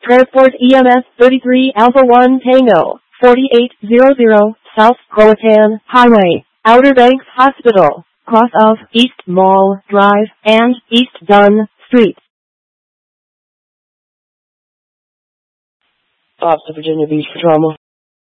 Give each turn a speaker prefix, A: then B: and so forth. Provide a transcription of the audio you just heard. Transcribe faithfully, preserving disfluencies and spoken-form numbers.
A: Transport E M S thirty-three Alpha one Tango, forty-eight hundred, South Croatan Highway, Outer Banks Hospital, cross of East Mall Drive and East Dunn Street.
B: Stop to Virginia Beach for trauma.